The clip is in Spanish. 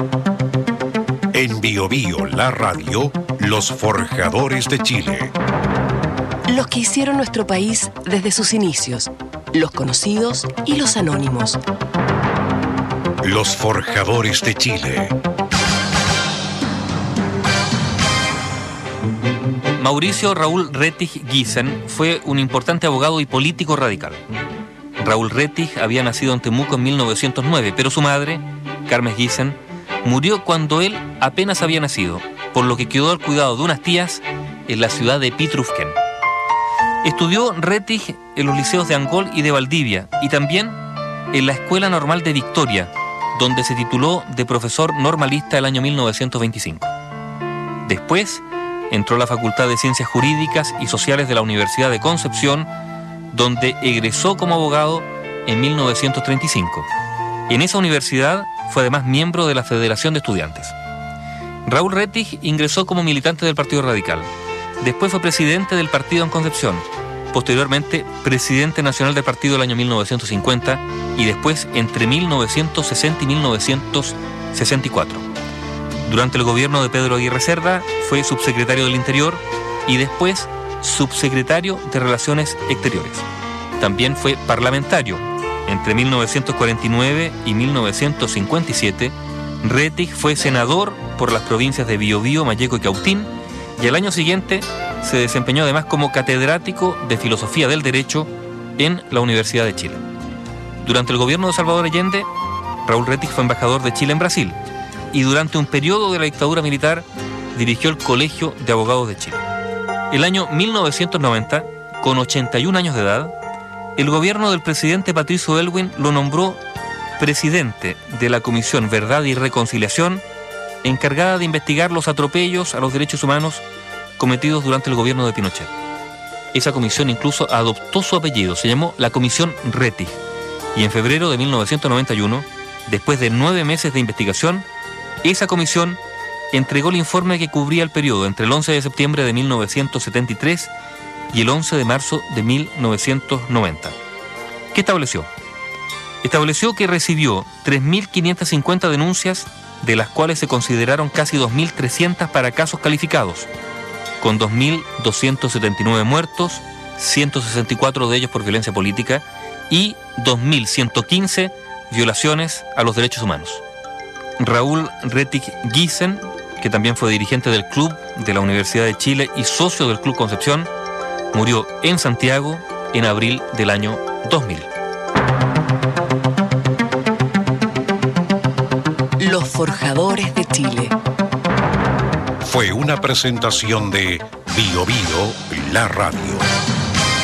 En Bio Bio, la radio, los forjadores de Chile. Los que hicieron nuestro país desde sus inicios, los conocidos y los anónimos. Los forjadores de Chile. Mauricio Raúl Rettig Giesen fue un importante abogado y político radical. Raúl Rettig había nacido en Temuco en 1909, pero su madre, Carmen Giesen, murió cuando él apenas había nacido, por lo que quedó al cuidado de unas tías en la ciudad de Pitrufken. Estudió Rettig en los liceos de Angol y de Valdivia, y también en la Escuela Normal de Victoria, donde se tituló de profesor normalista el año 1925. Después entró a la Facultad de Ciencias Jurídicas y Sociales de la Universidad de Concepción, donde egresó como abogado en 1935. En esa universidad fue además miembro de la Federación de Estudiantes. Raúl Rettig ingresó como militante del Partido Radical. Después fue presidente del partido en Concepción. Posteriormente, presidente nacional del partido el año 1950 y después entre 1960 y 1964. Durante el gobierno de Pedro Aguirre Cerda fue subsecretario del Interior y después subsecretario de Relaciones Exteriores. También fue parlamentario. Entre 1949 y 1957, Rettig fue senador por las provincias de Biobío, Malleco y Cautín, y al año siguiente se desempeñó además como catedrático de Filosofía del Derecho en la Universidad de Chile. Durante el gobierno de Salvador Allende, Raúl Rettig fue embajador de Chile en Brasil, y durante un periodo de la dictadura militar dirigió el Colegio de Abogados de Chile. El año 1990, con 81 años de edad, el gobierno del presidente Patricio Aylwin lo nombró presidente de la Comisión Verdad y Reconciliación, encargada de investigar los atropellos a los derechos humanos cometidos durante el gobierno de Pinochet. Esa comisión incluso adoptó su apellido, se llamó la Comisión Rettig, y en febrero de 1991, después de 9 meses de investigación, esa comisión entregó el informe que cubría el periodo entre el 11 de septiembre de 1973 y el 11 de marzo de 1990. ¿Qué estableció? Estableció que recibió 3.550 denuncias, de las cuales se consideraron casi 2.300 para casos calificados, con 2.279 muertos, 164 de ellos por violencia política y 2.115 violaciones a los derechos humanos. Raúl Rettig Giesen, que también fue dirigente del Club de la Universidad de Chile y socio del Club Concepción, murió en Santiago en abril del año 2000. Los forjadores de Chile. Fue una presentación de Bio Bio, la radio.